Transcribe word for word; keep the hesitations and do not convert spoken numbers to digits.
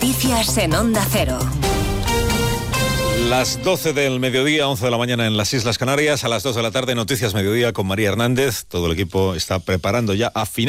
Noticias en Onda Cero. Las doce del mediodía, once de la mañana en las Islas Canarias. A las dos de la tarde, Noticias Mediodía con María Hernández. Todo el equipo está preparando ya a final.